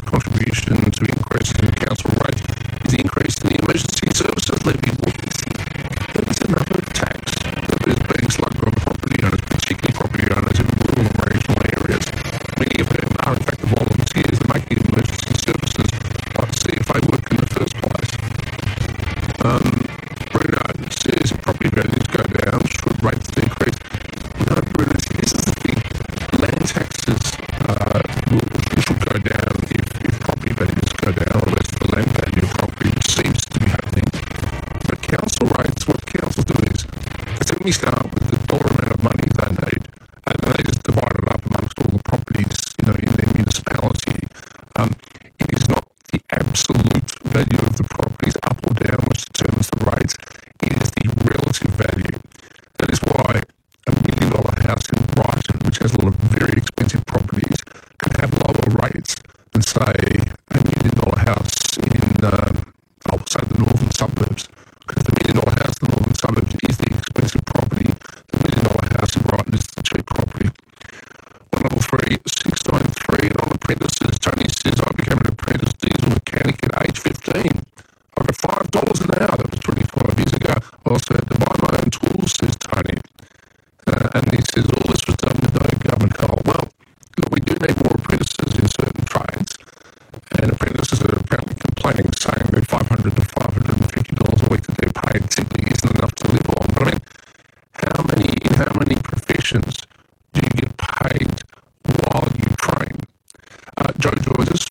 contribution to increase in council rates is the increase in the emergency services levy. That is another tax that is being slugged on property owners, particularly property owners in rural and regional areas. Many of them are in fact the volunteers that make the emergency services like CFA work in the first place. Bruno says property values go down, should rates decrease? No, Bruno, this is the thing. Land taxes should go down if property values go down, or less the land value of property, which seems to be happening. But council rates, what councils do is, they simply start with the dollar amount of money they need, and then they just divide it up amongst all the properties, in their municipality. It is not the absolute value of the properties up or down which determines the rates. It is the relative value. That is why $1 million house in Brighton, which has a lot of very expensive properties, can have lower rates than, say, $1 million house in, say, the northern suburbs. Because the $1 million house in the northern suburbs is the expensive property. The $1 million house in Brighton is the cheap property. 133 on apprentices. Tony says, I became an apprentice diesel mechanic at age 15. I got $5 an hour. That was 25 years ago. I also had to buy my own tools, says Tony. And he says, all this was done with no government help. Well, we do need more apprentices in certain trades. And apprentices are apparently complaining, saying that $500 to $550 a week that they're paid simply isn't enough to live on. But I mean, in how many professions do you get paid while you train? Joe Georges